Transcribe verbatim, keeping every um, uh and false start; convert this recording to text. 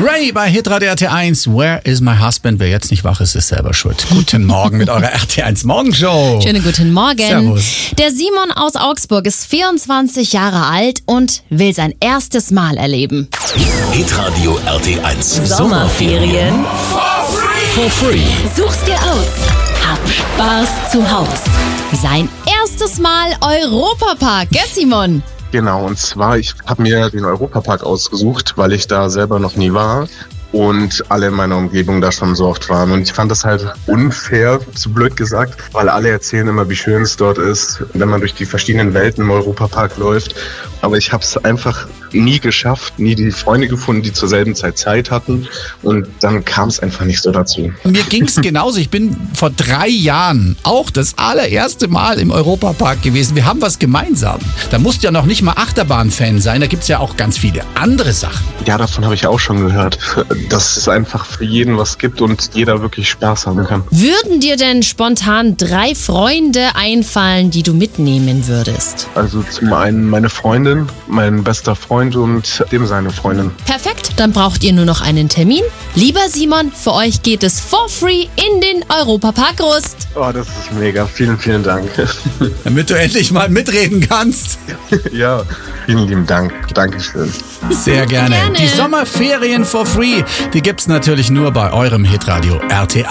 Ray bei Hitradio R T eins. Where is my husband? Wer jetzt nicht wach ist, ist selber schuld. Guten Morgen mit eurer R T eins Morgenshow. Schönen guten Morgen. Servus. Der Simon aus Augsburg ist vierundzwanzig Jahre alt und will sein erstes Mal erleben. Hitradio R T eins. Sommerferien For free. Such's dir aus. Hab Spaß zu Haus. Sein erstes Mal Europapark, gell Simon? Genau, und zwar, ich habe mir den Europapark ausgesucht, weil ich da selber noch nie war und alle in meiner Umgebung da schon so oft waren. Und ich fand das halt unfair, zu blöd gesagt, weil alle erzählen immer, wie schön es dort ist, wenn man durch die verschiedenen Welten im Europapark läuft. Aber ich habe es einfach nie geschafft, nie die Freunde gefunden, die zur selben Zeit Zeit hatten. Und dann kam es einfach nicht so dazu. Mir ging's genauso. Ich bin vor drei Jahren auch das allererste Mal im Europapark gewesen. Wir haben was gemeinsam. Da musst du ja noch nicht mal Achterbahn-Fan sein. Da gibt's ja auch ganz viele andere Sachen. Ja, davon habe ich auch schon gehört, dass es einfach für jeden was gibt und jeder wirklich Spaß haben kann. Würden dir denn spontan drei Freunde einfallen, die du mitnehmen würdest? Also zum einen meine Freundin, mein bester Freund und dem seine Freundin. Perfekt, dann braucht ihr nur noch einen Termin. Lieber Simon, für euch geht es for free in den Europapark Rust. Oh, das ist mega. Vielen, vielen Dank. Damit du endlich mal mitreden kannst. Ja, vielen lieben Dank. Dankeschön. Sehr gerne. Gerne. Die Sommerferien for free, die gibt's natürlich nur bei eurem Hitradio R T eins.